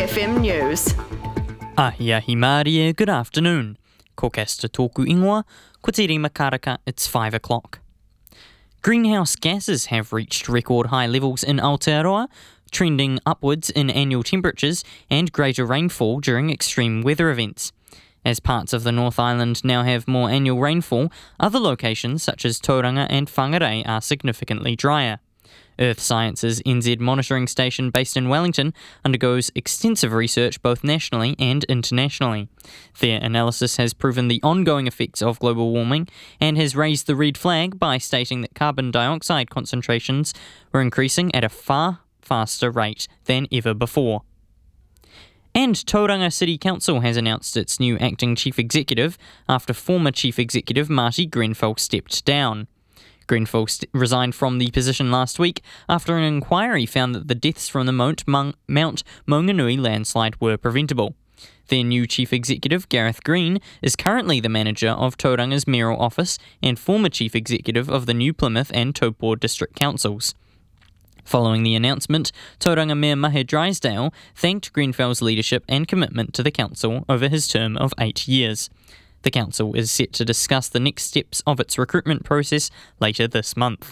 BFM News. Ahia Himaria, good afternoon. Ko kesta tōku ingoa, ko te rima karaka, it's 5 o'clock. Greenhouse gases have reached record high levels in Aotearoa, trending upwards in annual temperatures and greater rainfall during extreme weather events. As parts of the North Island now have more annual rainfall, other locations such as Tauranga and Whangarei are significantly drier. Earth Science's NZ monitoring station based in Wellington undergoes extensive research both nationally and internationally. Their analysis has proven the ongoing effects of global warming and has raised the red flag by stating that carbon dioxide concentrations were increasing at a far faster rate than ever before. And Tauranga City Council has announced its new acting chief executive after former chief executive Marty Grenfell stepped down. Grenfell resigned from the position last week after an inquiry found that the deaths from the Mount Maunganui landslide were preventable. Their new chief executive, Gareth Green, is currently the manager of Tauranga's mayoral office and former chief executive of the New Plymouth and Taupo district councils. Following the announcement, Tauranga Mayor Mahe Drysdale thanked Grenfell's leadership and commitment to the council over his term of 8 years. The council is set to discuss the next steps of its recruitment process later this month.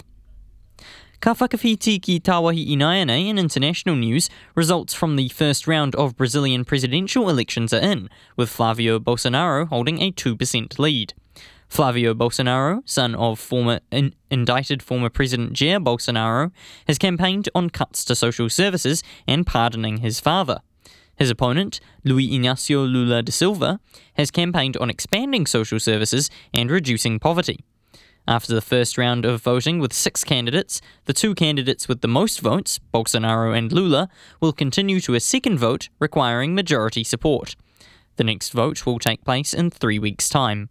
Ka whakawhiti ki Tāwahi Inaina in international news, results from the first round of Brazilian presidential elections are in, with Flavio Bolsonaro holding a 2% lead. Flavio Bolsonaro, son of indicted former President Jair Bolsonaro, has campaigned on cuts to social services and pardoning his father. His opponent, Luiz Inácio Lula da Silva, has campaigned on expanding social services and reducing poverty. After the first round of voting with 6 candidates, the 2 candidates with the most votes, Bolsonaro and Lula, will continue to a second vote requiring majority support. The next vote will take place in 3 weeks' time.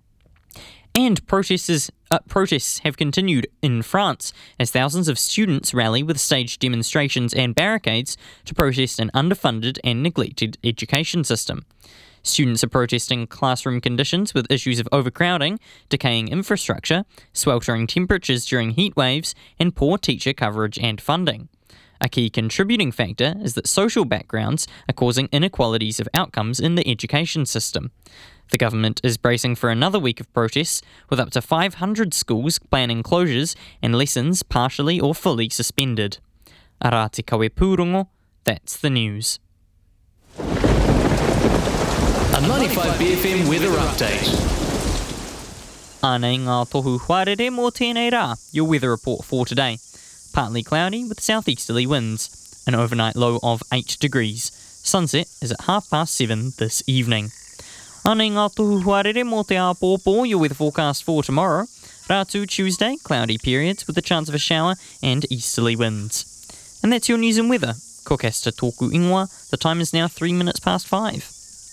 And protests have continued in France as thousands of students rally with staged demonstrations and barricades to protest an underfunded and neglected education system. Students are protesting classroom conditions with issues of overcrowding, decaying infrastructure, sweltering temperatures during heat waves, and poor teacher coverage and funding. A key contributing factor is that social backgrounds are causing inequalities of outcomes in the education system. The government is bracing for another week of protests, with up to 500 schools planning closures and lessons partially or fully suspended. Ara te kawe pūrongo, that's the news. A 95 BFM weather update. Ānei ngā tohu wharere mō tēnei rā, your weather report for today. Partly cloudy with southeasterly winds, an overnight low of 8 degrees. Sunset is at 7:30 this evening. Ānei ngā tohu wharere mō te āpōpō, your weather forecast for tomorrow. Rātu Tuesday, cloudy periods with a chance of a shower and easterly winds. And that's your news and weather. Ko kesta tōku ingoa, the time is now 5 5.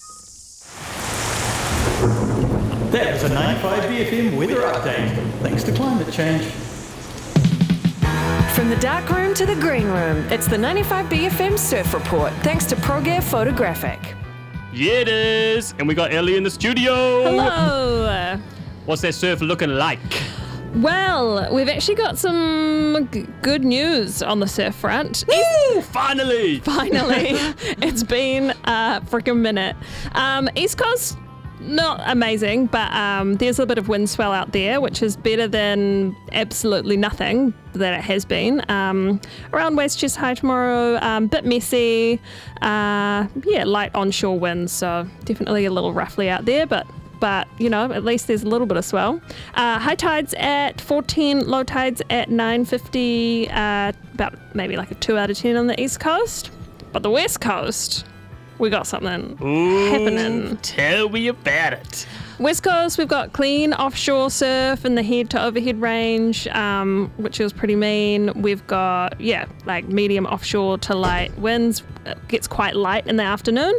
That was a 95 BFM weather update. Thanks to climate change. From the dark room to the green room, it's the 95 BFM Surf Report, thanks to ProGear Photographic. Yeah, it is. And we got Ellie in the studio. Hello. What's that surf looking like? Well, we've actually got some good news on the surf front. Woo! Finally! It's been a freaking minute. East Coast, not amazing, but there's a bit of wind swell out there, which is better than absolutely nothing that it has been. Around West Chest High tomorrow, bit messy. Light onshore winds, so definitely a little roughly out there, but you know, at least there's a little bit of swell. High tides at 4:10, low tides at 9:50, about maybe like a 2 out of 10 on the East Coast. But the West Coast, we got something happening. Tell me about it. West Coast, we've got clean offshore surf in the head to overhead range, which is pretty mean. We've got, like medium offshore to light winds. It gets quite light in the afternoon.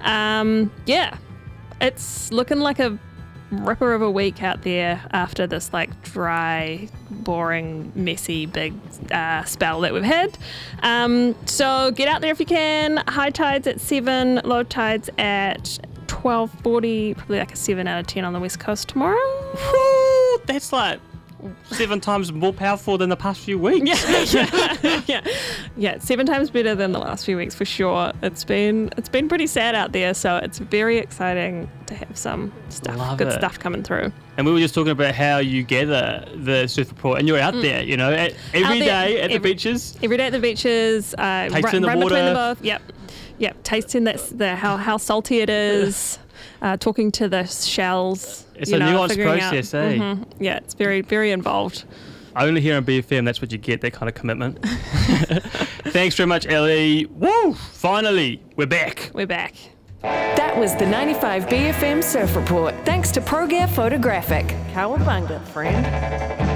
It's looking like a ripper of a week out there after this like dry, boring, messy, big spell that we've had. So get out there if you can. High tides at 7, low tides at 12:40, probably like a 7 out of 10 on the West Coast tomorrow. Woo, that's like 7 times more powerful than the past few weeks. Yeah, 7 times better than the last few weeks for sure. It's been pretty sad out there, so it's very exciting to have some Love good it. stuff coming through. And we were just talking about how you gather the surf report, and you're out there, every Out there, day at the beaches. Every day at the beaches, run the between water. them both. Yep, tasting how salty it is. Talking to the shells. It's a nuanced figuring process, out, Yeah, it's very, very involved. Only here on BFM, that's what you get, that kind of commitment. Thanks very much, Ellie. Woo! Finally, we're back. We're back. That was the 95 BFM Surf Report. Thanks to ProGear Photographic. Cowabunga, friend.